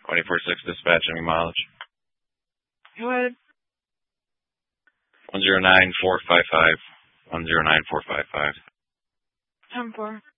24/6 dispatch, any mileage? Go ahead. 109455. 109455. 10-4.